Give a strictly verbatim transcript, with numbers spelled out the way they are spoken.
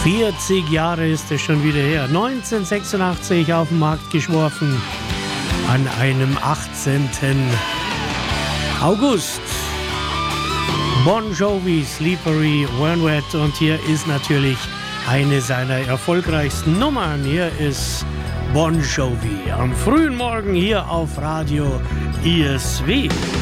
vierzig Jahre ist es schon wieder her. neunzehnhundertsechsundachtzig auf den Markt geschworfen. An einem achtzehnten August. Bon Jovi, Slippery When Wet. Und hier ist natürlich eine seiner erfolgreichsten Nummern. Hier ist Bon Jovi am frühen Morgen hier auf Radio I S W.